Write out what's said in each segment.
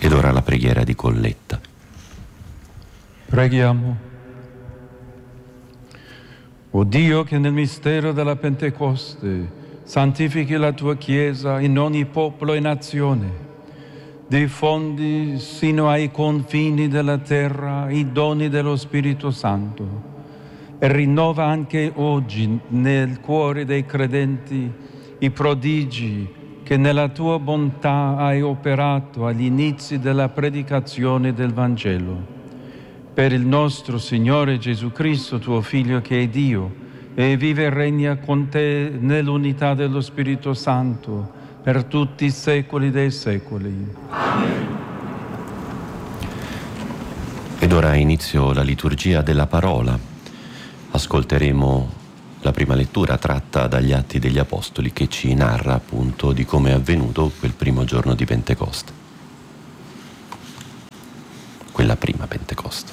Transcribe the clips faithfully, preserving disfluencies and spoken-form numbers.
Ed ora la preghiera di Colletta. Preghiamo. O Dio, che nel mistero della Pentecoste santifichi la tua Chiesa in ogni popolo e nazione, diffondi sino ai confini della terra i doni dello Spirito Santo e rinnova anche oggi nel cuore dei credenti i prodigi che nella tua bontà hai operato agli inizi della predicazione del Vangelo. Per il nostro Signore Gesù Cristo, tuo Figlio, che è Dio, e vive e regna con te nell'unità dello Spirito Santo, per tutti i secoli dei secoli. Amen. Ed ora inizio la liturgia della parola. Ascolteremo la prima lettura tratta dagli Atti degli Apostoli, che ci narra appunto di come è avvenuto quel primo giorno di Pentecoste. Quella prima Pentecoste.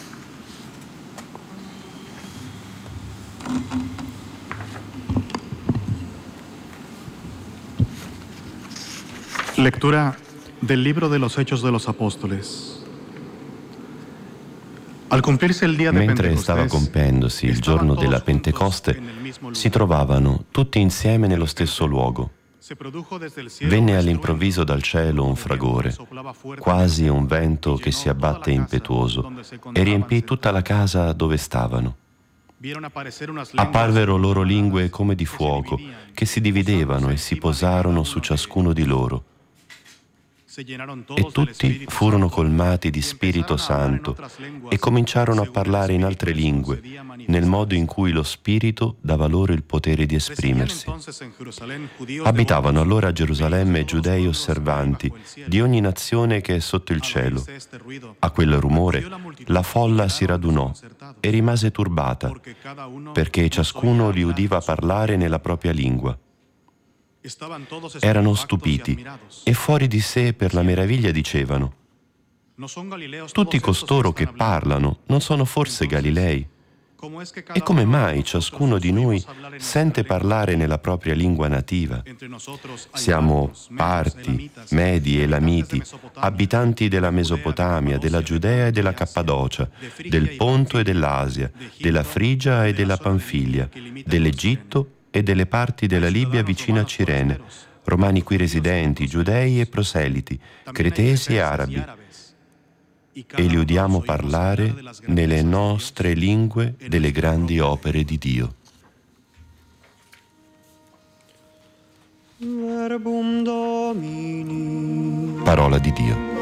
Lectura del libro de los Hechos de los Apóstoles. Al cumplirse il dia de Mentre stava compiendosi il giorno della Pentecoste, si trovavano tutti insieme nello stesso luogo. Venne all'improvviso dal cielo un fragore, quasi un vento che si abbatte impetuoso, e riempì tutta la casa dove stavano. Apparvero loro lingue come di fuoco, che si dividevano e si posarono su ciascuno di loro. E tutti furono colmati di Spirito Santo e cominciarono a parlare in altre lingue, nel modo in cui lo Spirito dava loro il potere di esprimersi. Abitavano allora a Gerusalemme giudei osservanti di ogni nazione che è sotto il cielo. A quel rumore la folla si radunò e rimase turbata, perché ciascuno li udiva parlare nella propria lingua. Erano stupiti e fuori di sé per la meraviglia dicevano: tutti costoro che parlano non sono forse Galilei? E come mai ciascuno di noi sente parlare nella propria lingua nativa? Siamo Parti, Medi, Elamiti, abitanti della Mesopotamia, della Giudea e della Cappadocia, del Ponto e dell'Asia, della Frigia e della Panfilia, dell'Egitto e delle parti della Libia vicina a Cirene, romani qui residenti, giudei e proseliti, cretesi e arabi. E li udiamo parlare nelle nostre lingue delle grandi opere di Dio. Parola di Dio.